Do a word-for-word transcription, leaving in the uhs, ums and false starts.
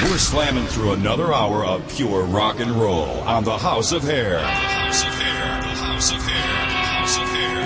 We're slamming through another hour of pure rock and roll on the House of Hair. The House of Hair. The House of Hair. The House of Hair.